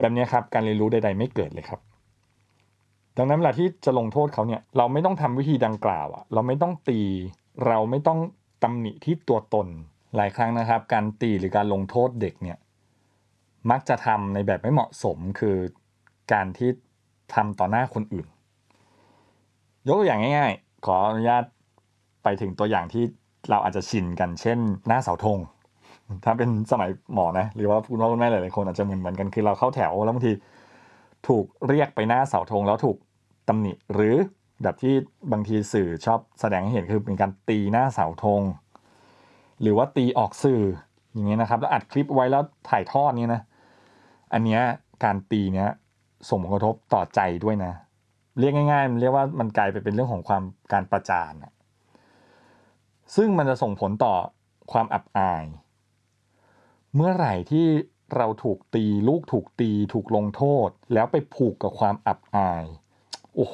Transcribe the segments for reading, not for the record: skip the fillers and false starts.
แบบนี้ครับการเรียนรู้ใดๆไม่เกิดเลยครับดังนั้นเวลาที่จะลงโทษเขาเนี่ยเราไม่ต้องทำวิธีดังกล่าวเราไม่ต้องตีเราไม่ต้องตำหนิที่ตัวตนหลายครั้งนะครับการตีหรือการลงโทษเด็กเนี่ยมักจะทำในแบบไม่เหมาะสมคือการที่ทำต่อหน้าคนอื่นยกตัวอย่างง่ายๆขออนุญาตไปถึงตัวอย่างที่เราอาจจะชินกันเช่นหน้าเสาธงถ้าเป็นสมัยหมอนะหรือว่าคุณพ่อคุณแม่หลายๆคนอาจจะเหมือนกันคือเราเข้าแถวแล้วบางทีถูกเรียกไปหน้าเสาธงแล้วถูกตำหนิหรือแบบที่บางทีสื่อชอบแสดงให้เห็นคือเป็นการตีหน้าเสาธงหรือว่าตีออกสื่ออย่างเงี้ยนะครับแล้วอัดคลิปไว้แล้วถ่ายทอดเนี่ยนะอันเนี้ยการตีเนี้ยส่งผลกระทบต่อใจด้วยนะเรียกง่ายๆมันเรียกว่ามันกลายไปเป็นเรื่องของความการประจานซึ่งมันจะส่งผลต่อความอับอายเมื่อไหร่ที่เราถูกตีลูกถูกตีถูกลงโทษแล้วไปผูกกับความอับอายโอ้โห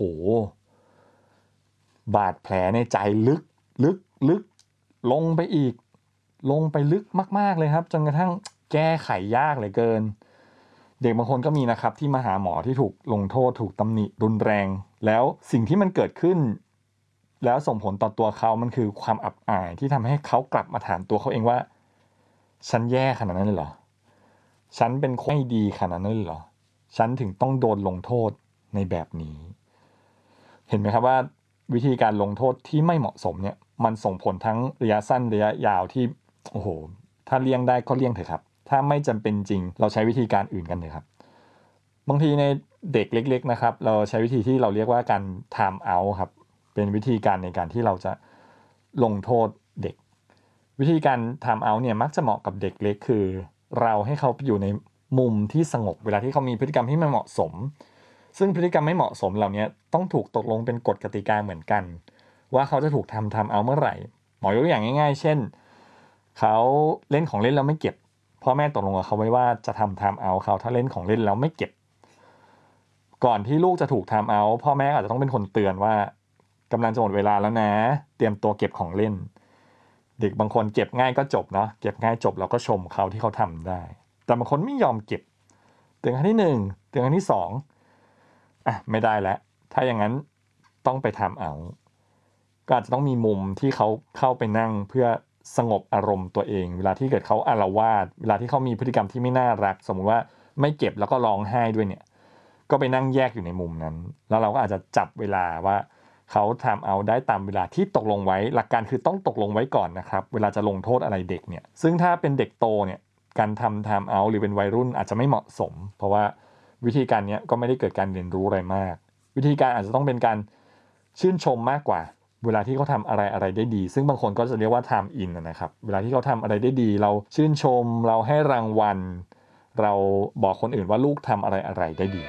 บาดแผลในใจลึกลงไปอีกลงไปลึกมากๆเลยครับจนกระทั่งแก้ไขยากเหลือเกินเด็กบางคนก็มีนะครับที่มาหาหมอที่ถูกลงโทษถูกตำหนิรุนแรงแล้วสิ่งที่มันเกิดขึ้นแล้วส่งผลต่อตัวเขามันคือความอับอายที่ทำให้เขากลับมาถามตัวเขาเองว่าฉันแย่ขนาดนั้นเลยเหรอฉันเป็นคนไม่ดีขนาดนั้นเลยเหรอฉันถึงต้องโดนลงโทษในแบบนี้เห็นไหมครับว่าวิธีการลงโทษที่ไม่เหมาะสมเนี่ยมันส่งผลทั้งระยะสั้นระยะยาวที่โอ้โหถ้าเลี่ยงได้ก็เลี่ยงเถอะครับถ้าไม่จำเป็นจริงเราใช้วิธีการอื่นกันเถอะครับบางทีในเด็กเล็กๆนะครับเราใช้วิธีที่เราเรียกว่าการ time out ครับเป็นวิธีการในการที่เราจะลงโทษเด็กวิธีการ time out เนี่ยมักจะเหมาะกับเด็กเล็กคือเราให้เขาไปอยู่ในมุมที่สงบเวลาที่เขามีพฤติกรรมที่ไม่เหมาะสมซึ่งพฤติกรรมไม่เหมาะสมเหล่านี้ต้องถูกตกลงเป็นกฎกติกาเหมือนกันว่าเขาจะถูกทำเอาเมื่อไหร่หมอยกตัวอย่างง่ายๆเช่นเขาเล่นของเล่นแล้วไม่เก็บพ่อแม่ตกลงกับเขาไว้ว่าจะทำเอาเขาถ้าเล่นของเล่นแล้วไม่เก็บก่อนที่ลูกจะถูกทำเอาพ่อแม่อาจจะต้องเป็นคนเตือนว่ากำลังจะหมดเวลาแล้วนะเตรียมตัวเก็บของเล่นเด็กบางคนเก็บง่ายก็จบเนาะเก็บง่ายจบเราก็ชมเขาที่เขาทำได้แต่บางคนไม่ยอมเก็บเตือนครั้งที่1เตือนครั้งที่2ไม่ได้แล้วถ้าอย่างนั้นต้องไปทำเอาก็อาจจะต้องมีมุมที่เขาเข้าไปนั่งเพื่อสงบอารมณ์ตัวเองเวลาที่เกิดเขาอาละวาดเวลาที่เขามีพฤติกรรมที่ไม่น่ารักสมมุติว่าไม่เก็บแล้วก็ร้องไห้ด้วยเนี่ยก็ไปนั่งแยกอยู่ในมุมนั้นแล้วเราก็อาจจะจับเวลาว่าเขาทำเอาได้ตามเวลาที่ตกลงไว้หลักการคือต้องตกลงไว้ก่อนนะครับเวลาจะลงโทษอะไรเด็กเนี่ยซึ่งถ้าเป็นเด็กโตเนี่ยการทำเอาหรือเป็นวัยรุ่นอาจจะไม่เหมาะสมเพราะว่าวิธีการนี้ก็ไม่ได้เกิดการเรียนรู้อะไรมากวิธีการอาจจะต้องเป็นการชื่นชมมากกว่าเวลาที่เขาทำอะไรได้ดีซึ่งบางคนก็จะเรียกว่า time in นะครับเวลาที่เขาทำอะไรได้ดีเราชื่นชมเราให้รางวัลเราบอกคนอื่นว่าลูกทำอะไรได้ดี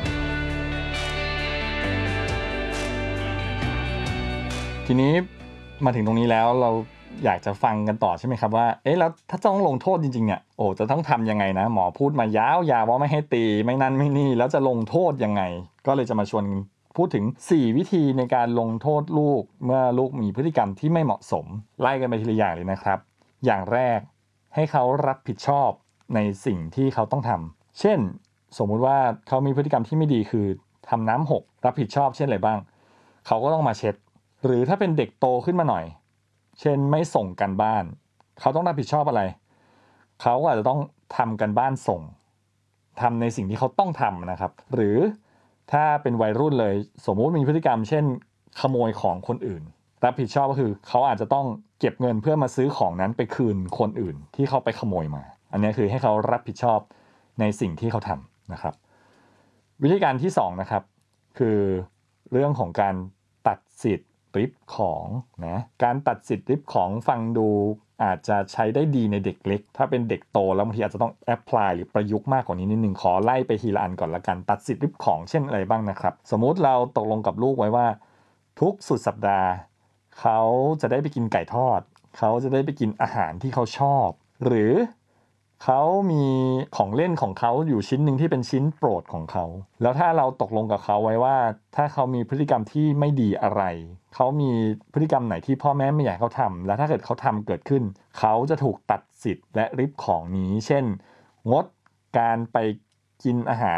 ทีนี้มาถึงตรงนี้แล้วเราอยากจะฟังกันต่อใช่ไหมครับว่าแล้วถ้าต้องลงโทษจริงๆเนี่ยจะต้องทำยังไงนะหมอพูดมายาวๆว่าไม่ให้ตีไม่นั่นไม่นี่แล้วจะลงโทษยังไงก็เลยจะมาชวนพูดถึง4วิธีในการลงโทษลูกเมื่อลูกมีพฤติกรรมที่ไม่เหมาะสมไล่กันไปทีละอย่างเลยนะครับอย่างแรกให้เขารับผิดชอบในสิ่งที่เขาต้องทำเช่นสมมุติว่าเขามีพฤติกรรมที่ไม่ดีคือทำน้ำหกรับผิดชอบเช่นอะไรบ้างเขาก็ต้องมาเช็ดหรือถ้าเป็นเด็กโตขึ้นมาหน่อยเช่นไม่ส่งกันบ้านเขาต้องรับผิดชอบอะไรเขาก็อาจจะต้องทำกันบ้านส่งทำในสิ่งที่เขาต้องทำนะครับหรือถ้าเป็นวัยรุ่นเลยสมมุติมีพฤติกรรมเช่นขโมยของคนอื่นรับผิดชอบก็คือเขาอาจจะต้องเก็บเงินเพื่อมาซื้อของนั้นไปคืนคนอื่นที่เขาไปขโมยมาอันนี้คือให้เขารับผิดชอบในสิ่งที่เขาทำนะครับวิธีการที่2นะครับคือเรื่องของการตัดสิทธิ์ริบของนะการตัดสิทธิ์ริบของฟังดูอาจจะใช้ได้ดีในเด็กเล็กถ้าเป็นเด็กโตแล้วบางทีอาจจะต้องแอพพลายหรือประยุกต์มากกว่านี้นิดนึงขอไล่ไปทีละอันก่อนละกันตัดสิทธิ์ริบของเช่นอะไรบ้างนะครับสมมุติเราตกลงกับลูกไว้ว่าทุกสุดสัปดาห์เขาจะได้ไปกินไก่ทอดเขาจะได้ไปกินอาหารที่เขาชอบหรือเขามีของเล่นของเขาอยู่ชิ้นหนึ่งที่เป็นชิ้นโปรดของเขาแล้วถ้าเราตกลงกับเขาไว้ว่าถ้าเขามีพฤติกรรมที่ไม่ดีอะไรเขามีพฤติกรรมไหนที่พ่อแม่ไม่อยากให้เขาทำแล้วถ้าเกิดเขาทำเกิดขึ้นเขาจะถูกตัดสิทธิ์และริบของนี้เช่นงดการไปกินอาหาร